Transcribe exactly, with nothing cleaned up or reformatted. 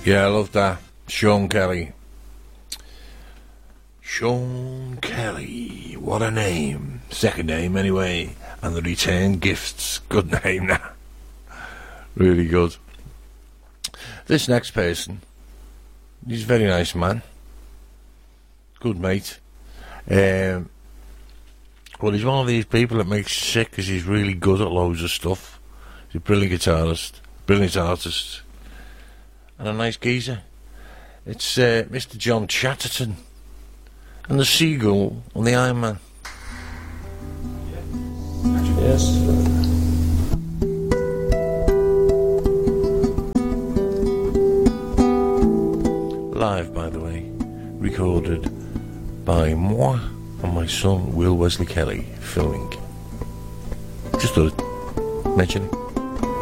Yeah, I love that. Sean Kelly. Sean Kelly. What a name. Second name, anyway. And the Return Gifts. Good name, now. Really good. This next person, he's a very nice man. Good mate. Um, well, he's one of these people that makes you sick because he's really good at loads of stuff. He's a brilliant guitarist, brilliant artist, and a nice geezer. It's uh, Mister John Chatterton and the Seagull on the Iron Man. Yes. Live, by the way, recorded by moi and my son Will Wesley Kelly, filming. Just thought I'd mention it.